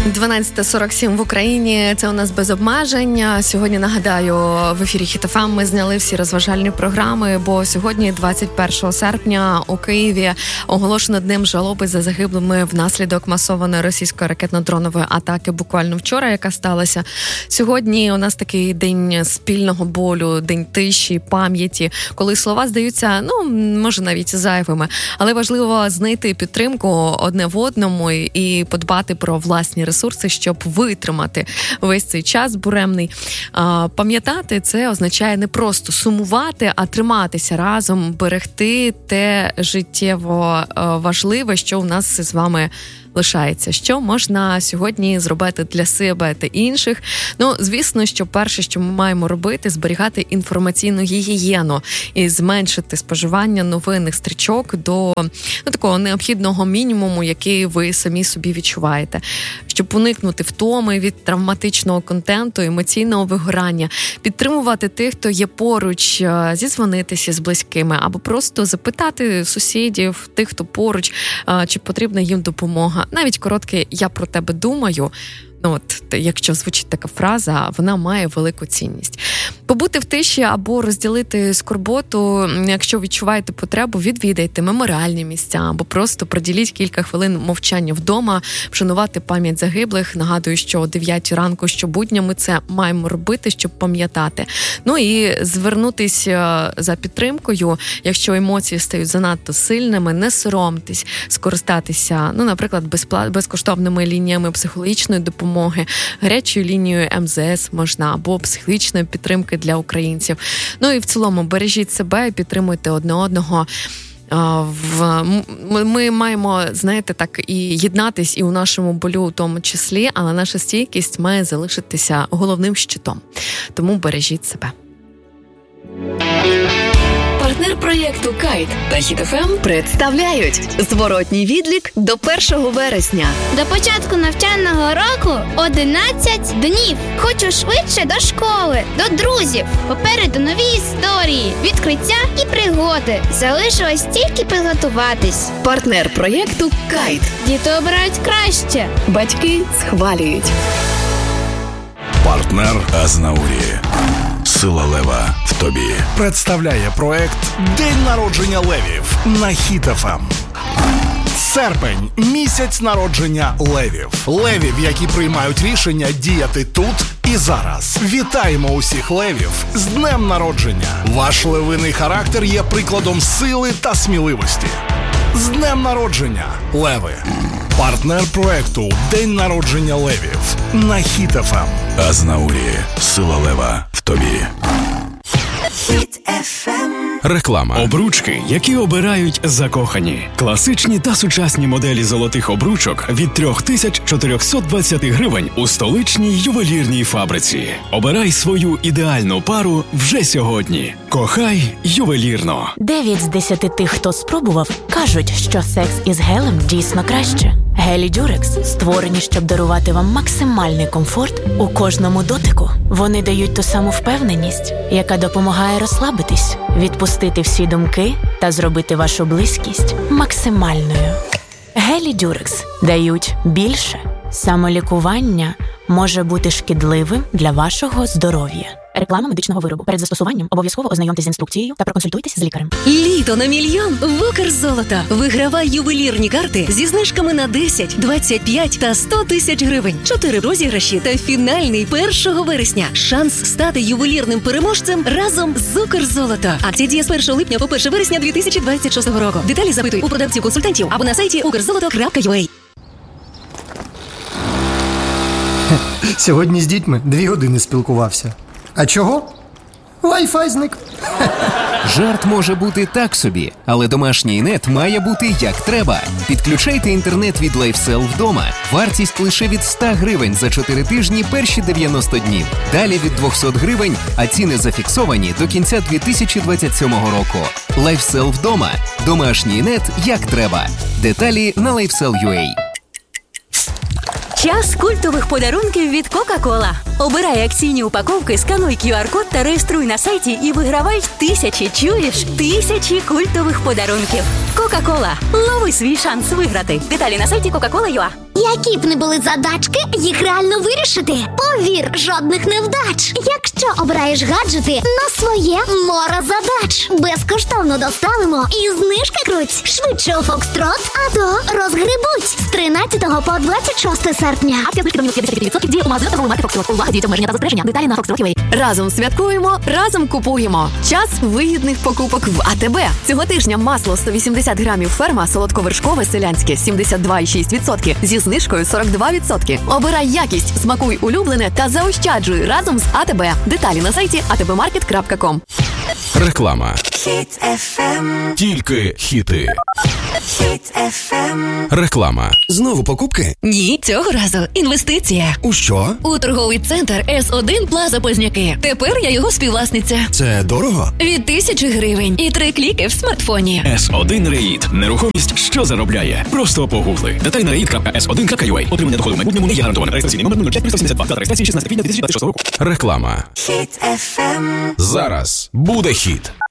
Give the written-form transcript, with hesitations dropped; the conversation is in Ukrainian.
12:47 в Україні. Це у нас без обмежень. Сьогодні, нагадаю, в ефірі Хіт ФМ ми зняли всі розважальні програми, бо сьогодні, 21 серпня, у Києві оголошено Днем жалоби за загиблими внаслідок масованої російської ракетно-дронової атаки буквально вчора, яка сталася. Сьогодні у нас такий день спільного болю, день тиші, пам'яті, коли слова здаються, може навіть зайвими, але важливо знайти підтримку одне в одному і подбати про власні ресурси, щоб витримати весь цей час буремний. Пам'ятати це означає не просто сумувати, а триматися разом, берегти те життєво важливе, що у нас з вами лишається. Що можна сьогодні зробити для себе та інших? Звісно, що перше, що ми маємо робити, зберігати інформаційну гігієну і зменшити споживання новинних стрічок до такого необхідного мінімуму, який ви самі собі відчуваєте. Щоб уникнути втоми від травматичного контенту, емоційного вигорання, підтримувати тих, хто є поруч, зізвонитися з близькими або просто запитати сусідів, тих, хто поруч, чи потрібна їм допомога. Навіть коротке «я про тебе думаю», якщо звучить така фраза, вона має велику цінність. Побути в тиші або розділити скорботу, якщо відчуваєте потребу, відвідайте меморіальні місця або просто приділіть кілька хвилин мовчання вдома, вшанувати пам'ять загиблих. Нагадую, що о 9 ранку щобудня ми це маємо робити, щоб пам'ятати. І звернутися за підтримкою, якщо емоції стають занадто сильними, не соромтесь, скористатися, наприклад, безкоштовними лініями психологічної допомоги, гарячою лінією МЗС можна, або психологічної підтримки для українців. І в цілому бережіть себе і підтримуйте одне одного. Ми маємо, так і єднатись і у нашому болю у тому числі, але наша стійкість має залишитися головним щитом. Тому бережіть себе. Партнер проєкту «Кайт» та Хіт ФМ представляють зворотній відлік до 1 вересня. До початку навчального року 11 днів. Хочу швидше до школи, до друзів. Попереду нові історії, відкриття і пригоди. Залишилось тільки підготуватись. Партнер проєкту «Кайт». Діти обирають краще. Батьки схвалюють. Партнер Азнаурі. Сила лева в тобі. Представляє проект «День народження левів» на Хіт ФМ. Серпень – місяць народження левів. Левів, які приймають рішення діяти тут і зараз. Вітаємо усіх левів з днем народження. Ваш левиний характер є прикладом сили та сміливості. З днем народження, леви! Партнер проекту «День народження левів» на Хіт ФМ. Азнаурі. Сила лева в тобі. Реклама. Обручки, які обирають закохані. Класичні та сучасні моделі золотих обручок від 3420 гривень у столичній ювелірній фабриці. Обирай свою ідеальну пару вже сьогодні. Кохай ювелірно. 9 з 10 тих, хто спробував, кажуть, що секс із гелем дійсно краще. Гелі Дюрекс створені, щоб дарувати вам максимальний комфорт у кожному дотику. Вони дають ту саму впевненість, яка допомагає розслабитись, відпустити всі думки та зробити вашу близькість максимальною. Гелі Дюрекс дають більше. Самолікування може бути шкідливим для вашого здоров'я. Реклама медичного виробу. Перед застосуванням обов'язково ознайомтесь з інструкцією та проконсультуйтесь з лікарем. Літо на мільйон в Укрзолото. Вигравай ювелірні карти зі знижками на 10, 25 та 100 тисяч гривень. 4 розіграші та фінальний 1 вересня. Шанс стати ювелірним переможцем разом з Укрзолото. Акція діє з 1 липня по 1 вересня 2026 року. Деталі запитуй у продавців-консультантів або на сайті ukrzoloto.ua. Сьогодні з дітьми 2 години спілкувався. А чого? Wi-Fi зник. Жарт може бути так собі, але домашній нет має бути як треба. Підключайте інтернет від LifeCell вдома. Вартість лише від 100 гривень за 4 тижні перші 90 днів. Далі від 200 гривень, а ціни зафіксовані до кінця 2027 року. LifeCell вдома. Домашній нет як треба. Деталі на LifeCell.ua. Час культових подарунків від Кока-Кола. Обирай акційні упаковки, скануй QR-код та реєструй на сайті і вигравай тисячі, чуєш? Тисячі культових подарунків. Кока-Кола. Лови свій шанс виграти. Деталі на сайті Coca-Cola.ua. Які б не були задачки, їх реально вирішити. Повір, жодних невдач. Якщо обираєш гаджети на своє море задач. Безкоштовно доставимо і знижки круть. Швидше у Фокстрот, а то розгребуть. З 13 по 26 серпня. Акція знижки до мінус 55% діє у магазинах торгової марки Фокстрот. Увага, діють обмеження та застереження. Деталі на Фокстрот.ua. Разом святкуємо, разом купуємо. Час вигідних покупок в АТБ. Цього тижня масло 180 грамів ферма солодковершкове селянське 72,6% зі знижкою 42%. Обирай якість, смакуй улюблене та заощаджуй разом з АТБ. Деталі на сайті atbmarket.com. Реклама. Хіт FM. Тільки хіти. Хіт FM. Реклама. Знову покупки? Ні, цього разу інвестиція. У що? У торговий центр С1 Плаза Позняки. Тепер я його співвласниця. Це дорого? Від 1000 гривень і 3 кліки в смартфоні. S1 Реїд. Нерухомість, що заробляє. Просто погугли. Деталі на reid.s1.ua. Отримання доходу в майбутньому не є гарантоване. Реєстраційний номер 05382. Дата реєстрації 16 квітня 2026 року. Реклама. Хіт FM. Зараз буде хіт.